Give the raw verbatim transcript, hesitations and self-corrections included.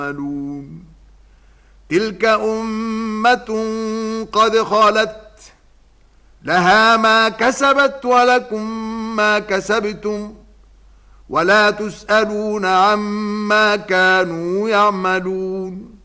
يعملون. تلك أمة قد خلت لها ما كسبت ولكم ما كسبتم ولا تسألون عما كانوا يعملون.